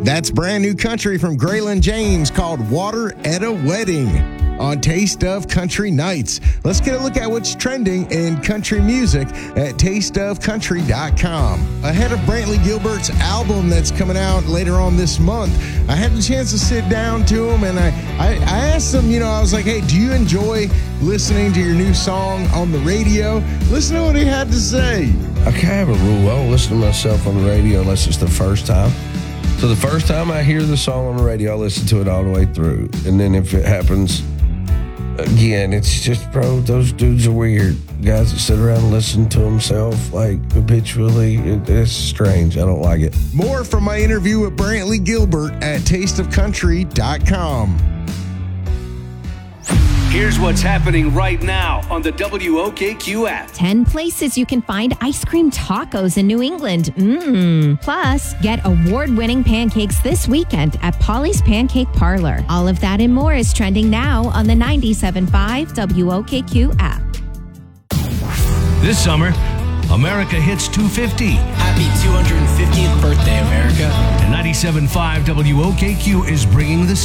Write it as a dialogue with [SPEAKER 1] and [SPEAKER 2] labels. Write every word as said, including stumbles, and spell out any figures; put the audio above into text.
[SPEAKER 1] That's brand new country from Graylin James called Water at a Wedding on Taste of Country Nights. Let's get a look at what's trending in country music at taste of country dot com. Ahead of Brantley Gilbert's album that's coming out later on this month, I had the chance to sit down to him and I, I, I asked him, you know, I was like, hey, do you enjoy listening to your new song on the radio? Listen to what he had to say.
[SPEAKER 2] I kind of have a rule. I don't listen to myself on the radio unless it's the first time. So the first time I hear the song on the radio, I listen to it all the way through. And then if it happens again, it's just, bro, those dudes are weird. Guys that sit around and listen to himself like habitually, it, it's strange. I don't like it.
[SPEAKER 1] More from my interview with Brantley Gilbert at taste of country dot com.
[SPEAKER 3] Here's what's happening right now on the W O K Q app.
[SPEAKER 4] ten places you can find ice cream tacos in New England. Mmm. Plus, get award-winning pancakes this weekend at Polly's Pancake Parlor. All of that and more is trending now on the ninety-seven point five W O K Q app.
[SPEAKER 3] This summer, America hits two fifty.
[SPEAKER 5] Happy two hundred fiftieth birthday, America.
[SPEAKER 3] And ninety-seven point five W O K Q is bringing the